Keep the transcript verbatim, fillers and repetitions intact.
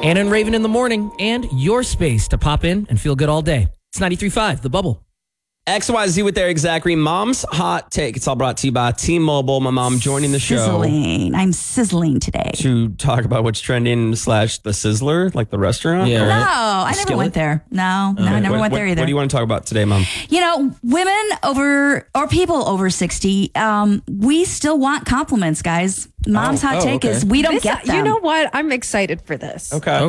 Anna and Raven in the morning, and your space to pop in and feel good all day. It's ninety-three point five, The Bubble. X Y Z with Eric Zachary. Mom's Hot Take. It's all brought to you by T-Mobile. My mom joining the show. Sizzling. I'm sizzling today. To talk about what's trending slash the Sizzler, like the restaurant. Yeah, No, right? I never skillet? went there. No, no, I never what, went what- there either. What do you want to talk about today, Mom? You know, women over or people over sixty, um, we still want compliments, guys. Mom's Oh, hot oh, take okay. is we don't This- get them. You know what? I'm excited for this. Okay.